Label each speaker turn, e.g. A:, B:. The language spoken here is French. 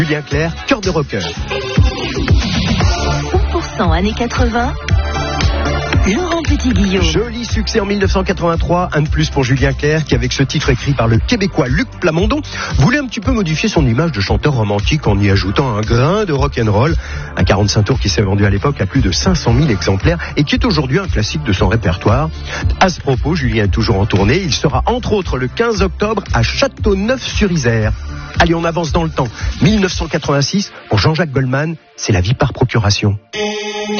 A: Julien Clerc, cœur de rocker.
B: 100% années 80. Laurent Petit-Guillaume.
A: Joli succès en 1983, un de plus pour Julien Clerc qui, avec ce titre écrit par le Québécois Luc Plamondon, voulait un petit peu modifier son image de chanteur romantique en y ajoutant un grain de rock'n'roll. Un 45 tours qui s'est vendu à l'époque à plus de 500 000 exemplaires et qui est aujourd'hui un classique de son répertoire. À ce propos, Julien est toujours en tournée. Il sera entre autres le 15 octobre à Châteauneuf-sur-Isère. Allez, on avance dans le temps. 1986, pour Jean-Jacques Goldman, c'est la vie par procuration.